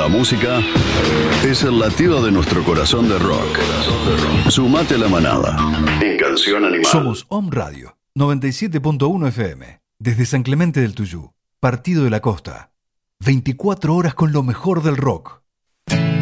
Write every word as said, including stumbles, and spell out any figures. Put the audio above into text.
La música es el latido de nuestro corazón de rock. Sumate a la manada en Canción Animal. Somos Om Radio noventa y siete punto uno F M. Desde San Clemente del Tuyú, Partido de la Costa. veinticuatro horas con lo mejor del rock.